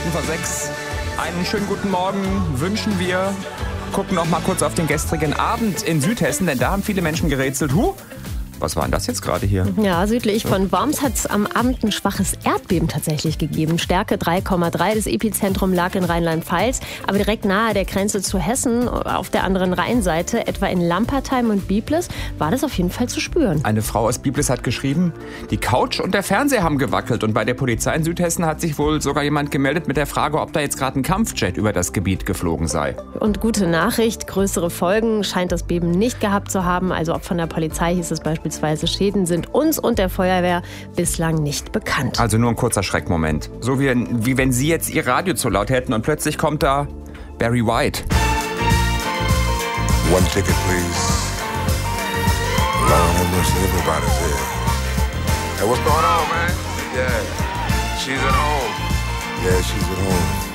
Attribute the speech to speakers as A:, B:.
A: 6:10. Einen schönen guten Morgen wünschen wir. Gucken noch mal kurz auf den gestrigen Abend in Südhessen, denn da haben viele Menschen gerätselt. Was war denn das jetzt gerade hier?
B: Ja, südlich von Worms hat es am Abend ein schwaches Erdbeben tatsächlich gegeben. Stärke 3,3. Das Epizentrum lag in Rheinland-Pfalz, aber direkt nahe der Grenze zu Hessen, auf der anderen Rheinseite, etwa in Lampertheim und Biblis, war das auf jeden Fall zu spüren.
A: Eine Frau aus Biblis hat geschrieben, die Couch und der Fernseher haben gewackelt. Und bei der Polizei in Südhessen hat sich wohl sogar jemand gemeldet mit der Frage, ob da jetzt gerade ein Kampfjet über das Gebiet geflogen sei.
B: Und gute Nachricht, größere Folgen scheint das Beben nicht gehabt zu haben. Also auch von der Polizei hieß es beispielsweise, Schäden sind uns und der Feuerwehr bislang nicht bekannt.
A: Also nur ein kurzer Schreckmoment. So wie wenn Sie jetzt Ihr Radio zu laut hätten und plötzlich kommt da Barry White.
C: One ticket, please. Lord have mercy, everybody's here. Hey, what's going on, man? Yeah, she's at home. Yeah, she's at home.